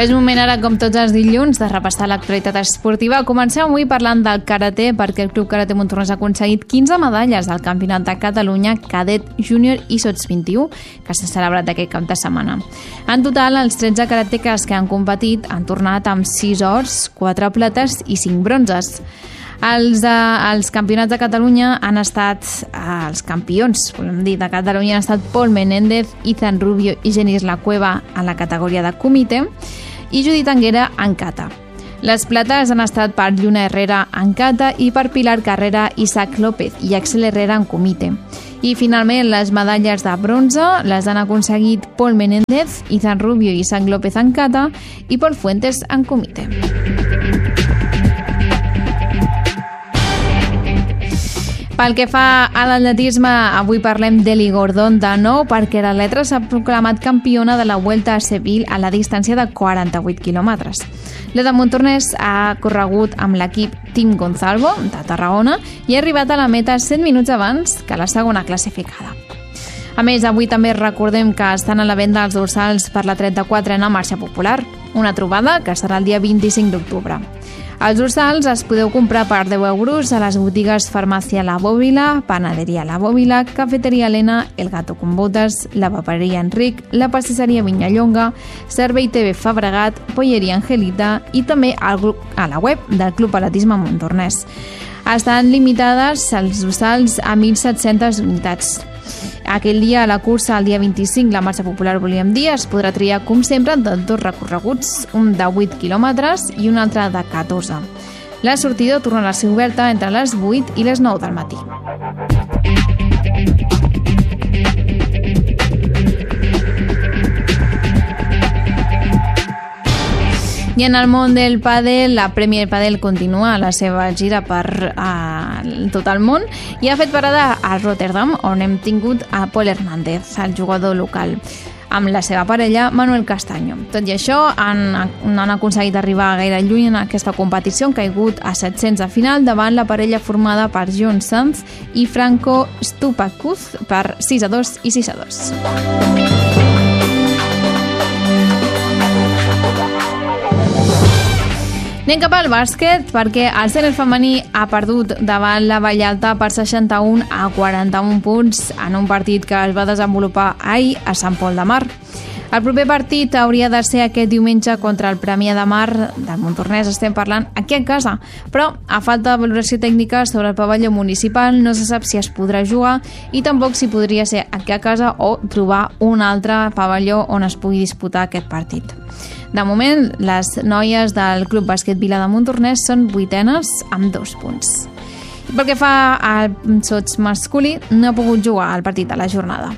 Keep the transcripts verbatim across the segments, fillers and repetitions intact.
És moment ara, com tots els dilluns, de repassar l'actualitat esportiva. Comencem avui parlant del karate, perquè el Club Karate Montornès ha aconseguit quinze medalles al Campionat de Catalunya Cadet Júnior i Sots vint-i-u, que s'ha celebrat aquest cap de setmana. En total, els tretze karateques que han competit han tornat amb sis ors, quatre plates i cinc bronzes. Els, eh, els campionats de Catalunya han estat, eh, els campions, volem dir, de Catalunya han estat Pol Menéndez, Izan Rubio i Genís La Cueva en la categoria de comitè i Judit Anguera en kata. Les plates han estat per Lluna Herrera en kata i per Pilar Carrera, Isaac López i Axel Herrera en comitè. I finalment les medalles de bronze les han aconseguit Pol Menéndez, Izan Rubio i Isaac López en kata i Pol Fuentes en comitè. Pel que fa a l'atletisme, avui parlem d'Eli Gordón de nou perquè l'atleta s'ha proclamat campiona de la Vuelta a Seville a la distància de quaranta-vuit quilòmetres. La de Montornès ha corregut amb l'equip Team Gonzalvo de Tarragona i ha arribat a la meta set minuts abans que la segona classificada. A més, avui també recordem que estan a la venda els dorsals per la trenta-quatrena Marxa Popular, una trobada que serà el dia vint-i-cinc d'octubre. Els dorsals es podeu comprar per deu euros a les botigues Farmàcia La Bòbila, Panaderia La Bòbila, Cafeteria Elena, El Gato con Botas, la Paperia Enric, la Pastisseria Vinyallonga, Servei T V Fabregat, Polleria Angelita i també al grup, a la web del Club Atletisme Montornès. Estan limitades els dorsals a mil set-centes unitats. Aquell dia, a la cursa, el dia vint-i-cinc, la marxa popular, volíem dir, es podrà triar, com sempre, de dos recorreguts, un de vuit quilòmetres i un altre de catorze. La sortida tornarà a ser oberta entre les vuit i les nou del matí. I en el món del pàdel, la Premier Padel continua la seva gira per uh, tot el món i ha fet parada a Rotterdam, on hem tingut a Pol Hernández, el jugador local, amb la seva parella Manuel Castaño. Tot i això, han, han aconseguit arribar gaire lluny en aquesta competició, han caigut a set-cents a final davant la parella formada per John Sanz i Franco Stupakuz per sis a dos i sis a dos. Anem cap al bàsquet perquè el Sènior femení ha perdut davant la Vallalta per seixanta-un a quaranta-un punts en un partit que es va desenvolupar ahir a Sant Pol de Mar. El proper partit hauria de ser aquest diumenge contra el Premià de Mar del Montornès, estem parlant aquí a casa, però a falta de valoració tècnica sobre el pavelló municipal no se sap si es podrà jugar i tampoc si podria ser aquí a casa o trobar un altre pavelló on es pugui disputar aquest partit. De moment, les noies del Club Bàsquet Vila de Montornès són vuitenes amb dos punts. I pel que fa al sots masculí, no ha pogut jugar al partit de la jornada.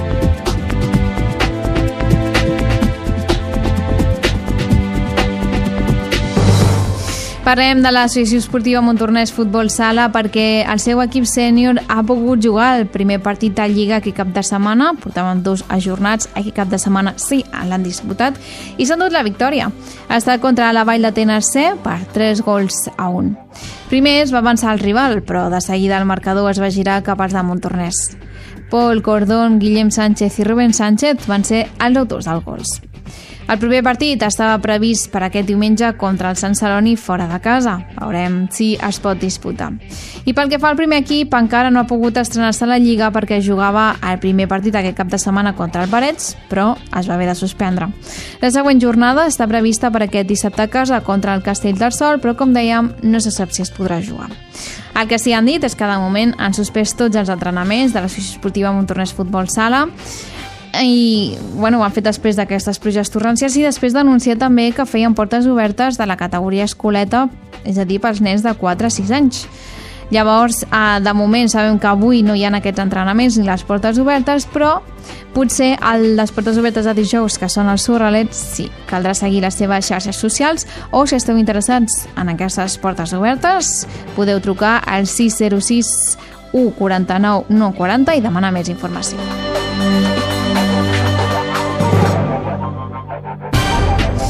Parlem de l'Associació Esportiva Montornès Futbol Sala perquè el seu equip sènior ha pogut jugar el primer partit de Lliga aquest cap de setmana. Portaven dos ajornats, aquest cap de setmana sí, l'han disputat i s'han dut la victòria. Ha estat contra la Vall d'Atenes C per tres gols a un. Primer es va avançar el rival, però de seguida el marcador es va girar cap als de Montornès. Pol Cordón, Guillem Sánchez i Rubén Sánchez van ser els autors dels gols. El proper partit estava previst per aquest diumenge contra el Sant Celoni fora de casa. Veurem si es pot disputar. I pel que fa al primer equip, encara no ha pogut estrenar-se a la Lliga perquè jugava el primer partit aquest cap de setmana contra el Parets, però es va haver de suspendre. La següent jornada està prevista per aquest dissabte a casa contra el Castellterçol, però com dèiem, no se sap si es podrà jugar. El que sí han dit és que de moment han suspès tots els entrenaments de l'Associació Esportiva Montornès Futbol Sala i bueno, ho han fet després d'aquestes pluges torrencials i després d'anunciar també que feien portes obertes de la categoria escoleta, és a dir, pels nens de quatre a sis anys. Llavors, eh, de moment sabem que avui no hi ha aquests entrenaments ni les portes obertes, però potser el, les portes obertes de dijous, que són els Sorralets, sí, caldrà seguir les seves xarxes socials o si esteu interessats en aquestes portes obertes, podeu trucar al sis zero sis u quaranta-nou nou quaranta i demanar més informació. I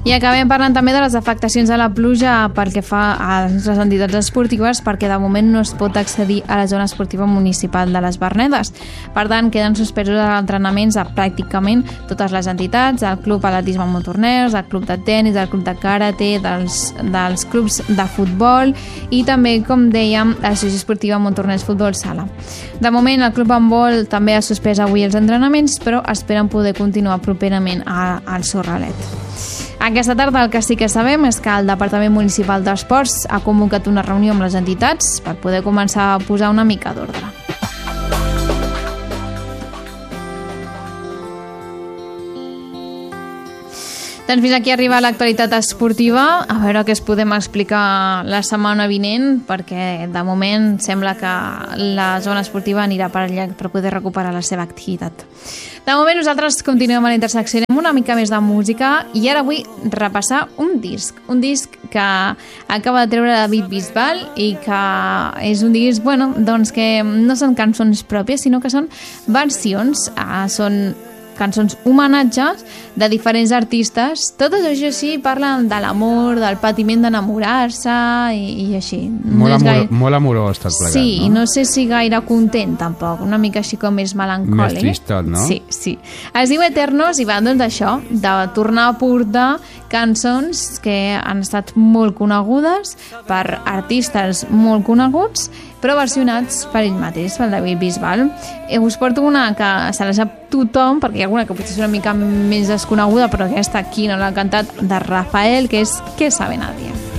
I acabem parlant també de les afectacions de la pluja pel que fa a les entitats esportives, perquè de moment no es pot accedir a la zona esportiva municipal de les Vernedes. Per tant, queden suspesos els entrenaments a pràcticament totes les entitats, el Club Atletisme Montornès, el Club de Tenis, el Club de Karate, dels, dels clubs de futbol i també, com dèiem, l'Associació Esportiva Montornès Futbol Sala. De moment, el Club Handbol també ha suspès avui els entrenaments, però esperen poder continuar properament a, al Sorralet. Aquesta tarda el que sí que sabem és que el Departament Municipal d'Esports ha convocat una reunió amb les entitats per poder començar a posar una mica d'ordre. Doncs fins aquí arriba l'actualitat esportiva. A veure què es podem explicar la setmana vinent, perquè de moment sembla que la zona esportiva anirà per allà per poder recuperar la seva activitat. De moment nosaltres continuem a la intersecció amb una mica més de música i ara vull repassar un disc, un disc que acaba de treure David Bisbal i que és un disc, bueno, doncs que no són cançons pròpies, sinó que són versions, ah, són cançons homenatges de diferents artistes. Totes això sí parlen de l'amor, del patiment d'enamorar-se i, i així. Molt, no amor, gaire... molt amorós tot plegat, sí, no? no sé si gaire content tampoc, una mica així com més melancòlic. Més tristot, no? Sí, sí. Es diu Eternos i va doncs d'això, de tornar a portar cançons que han estat molt conegudes per artistes molt coneguts, però versionats per ell mateix, pel David Bisbal. Eh, us porto una que se la sap tothom, perquè hi ha alguna que potser és una mica més desconeguda, però aquesta aquí no l'ha cantat, de Rafael, que és ¿Qué sabe nadie?